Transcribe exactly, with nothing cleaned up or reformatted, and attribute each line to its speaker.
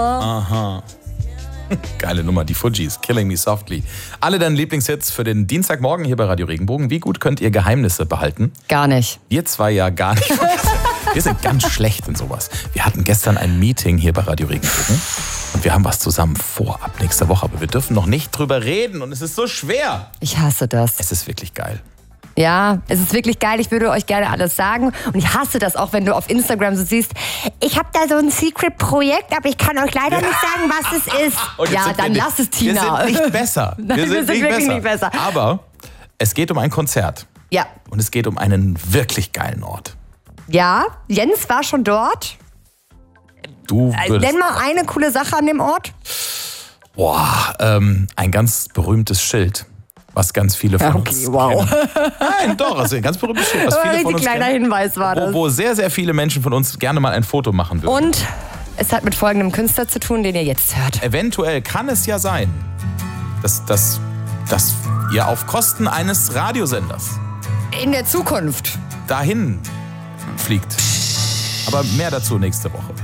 Speaker 1: Aha. Geile Nummer, die Fujis, Killing Me Softly. Alle deine Lieblingshits für den Dienstagmorgen hier bei Radio Regenbogen. Wie gut könnt ihr Geheimnisse behalten?
Speaker 2: Gar nicht.
Speaker 1: Wir zwei ja gar nicht. Wir sind ganz schlecht in sowas. Wir hatten gestern ein Meeting hier bei Radio Regenbogen und wir haben was zusammen vor ab nächster Woche. Aber wir dürfen noch nicht drüber reden und es ist so schwer.
Speaker 2: Ich hasse das.
Speaker 1: Es ist wirklich geil.
Speaker 2: Ja, es ist wirklich geil. Ich würde euch gerne alles sagen. Und ich hasse das auch, wenn du auf Instagram so siehst, ich habe da so ein Secret-Projekt, aber ich kann euch leider ja. nicht sagen, was es ist. Ja, dann
Speaker 1: nicht,
Speaker 2: lass es, Tina.
Speaker 1: Wir sind nicht besser. Wir,
Speaker 2: Nein,
Speaker 1: sind,
Speaker 2: wir sind
Speaker 1: nicht,
Speaker 2: wirklich
Speaker 1: besser.
Speaker 2: nicht besser.
Speaker 1: Aber es geht um ein Konzert.
Speaker 2: Ja.
Speaker 1: Und es geht um einen wirklich geilen Ort.
Speaker 2: Ja, Jens war schon dort.
Speaker 1: Du würdest...
Speaker 2: Nenn mal eine coole Sache an dem Ort.
Speaker 1: Boah, ähm, ein ganz berühmtes Schild. Was ganz viele von
Speaker 2: okay,
Speaker 1: uns
Speaker 2: wow.
Speaker 1: kennen. Nein, doch, also ein ganz berühmtes Schild, was viele
Speaker 2: Ein
Speaker 1: von uns
Speaker 2: kleiner
Speaker 1: kennen,
Speaker 2: Hinweis war das.
Speaker 1: wo, wo sehr, sehr viele Menschen von uns gerne mal ein Foto machen würden.
Speaker 2: Und es hat mit folgendem Künstler zu tun, den ihr jetzt hört.
Speaker 1: Eventuell kann es ja sein, dass, dass, dass ihr auf Kosten eines Radiosenders
Speaker 2: In der Zukunft.
Speaker 1: dahin fliegt. Aber mehr dazu nächste Woche.